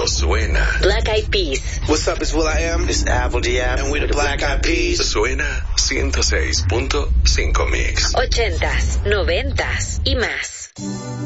Esto suena. Black Eyed Peas. What's up, it's will.i.am. It's Apple Diab. And we're the Black Eyed Peas. Suena 106.5 Mix. 80s, 90s y más.